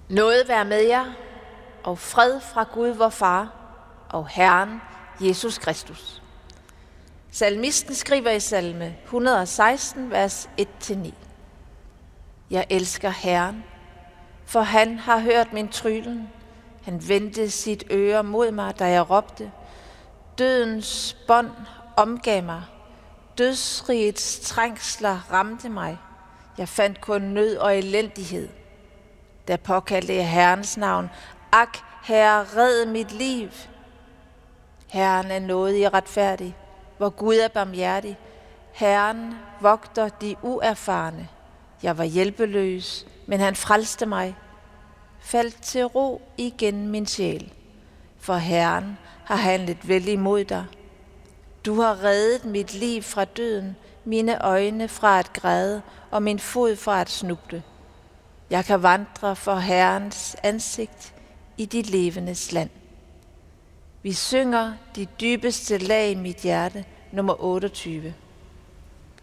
Nåde være med jer, og fred fra Gud vor Far og Herren Jesus Kristus. Salmisten skriver i salme 116, vers 1-9. Jeg elsker Herren, for han har hørt min trylen. Han vendte sit øre mod mig, da jeg råbte. Dødens bånd omgav mig. Dødsrigets trængsler ramte mig. Jeg fandt kun nød og elendighed. Da påkaldte jeg Herrens navn. Ak, Herre, red mit liv. Herren er nådig og retfærdig, hvor Gud er barmhjertig. Herren vogter de uerfarne. Jeg var hjælpeløs, men han frelste mig. Faldt til ro igen min sjæl, for Herren har handlet vel imod dig. Du har reddet mit liv fra døden, mine øjne fra at græde og min fod fra at snuble. Jeg kan vandre for Herrens ansigt i de levendes land. Vi synger de dybeste lag i mit hjerte, nummer 28.